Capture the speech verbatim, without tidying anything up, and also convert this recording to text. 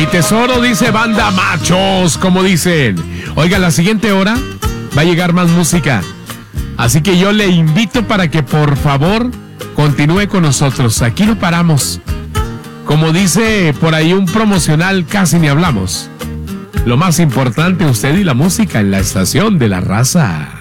tesoro, dice banda machos, como dicen. Oiga, la siguiente hora va a llegar más música. Así que yo le invito para que por favor continúe con nosotros. Aquí no paramos. Como dice por ahí un promocional, casi ni hablamos. Lo más importante, usted y la música en la estación de la raza.